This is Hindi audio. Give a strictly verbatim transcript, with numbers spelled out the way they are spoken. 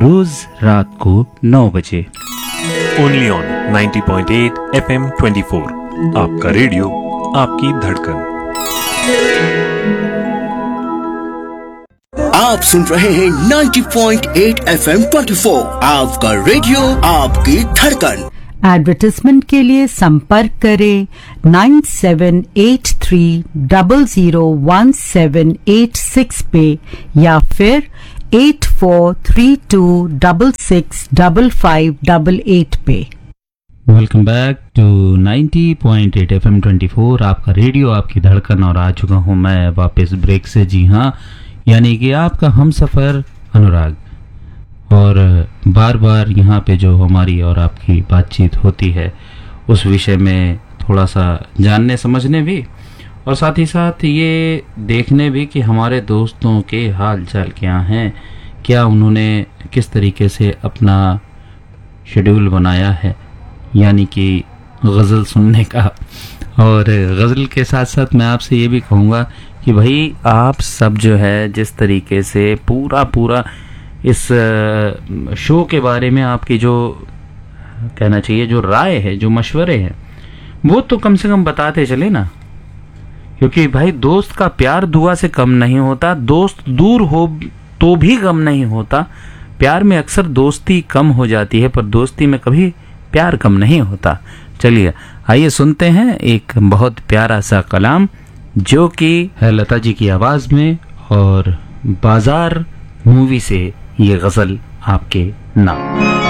रोज रात को नौ बजे। Only on ninety point eight F M twenty four, आपका रेडियो, आपकी धड़कन। आप सुन रहे हैं ninety point eight F M twenty four, आपका रेडियो, आपकी धड़कन। एडवर्टाइजमेंट के लिए संपर्क करें nine seven eight three double zero one seven eight six पे या फिर eight four three to double six double five double eight पे। Welcome back to ninety point eight F M twenty four, आपका रेडियो, आपकी धड़कन। और आ चुका हूँ मैं वापस ब्रेक से, जी हाँ, यानी कि आपका हम सफ़र अनुराग। और बार बार यहाँ पे जो हमारी और आपकी बातचीत होती है उस विषय में थोड़ा सा जानने समझने भी, और साथ ही साथ ये देखने भी कि हमारे दोस्तों के हाल चाल क्या हैं, क्या उन्होंने किस तरीके से अपना शेड्यूल बनाया है, यानी कि गज़ल सुनने का। और गज़ल के साथ साथ मैं आपसे ये भी कहूँगा कि भाई आप सब जो है जिस तरीके से पूरा पूरा इस शो के बारे में आपकी जो कहना चाहिए जो राय है, जो मशवरे हैं, वो तो कम से कम बताते चले ना, क्योंकि भाई दोस्त का प्यार दुआ से कम नहीं होता, दोस्त दूर हो तो भी गम नहीं होता। प्यार में अक्सर दोस्ती कम हो जाती है, पर दोस्ती में कभी प्यार कम नहीं होता। चलिए आइए सुनते हैं एक बहुत प्यारा सा कलाम जो कि है लता जी की आवाज़ में, और बाजार मूवी से ये गज़ल आपके नाम।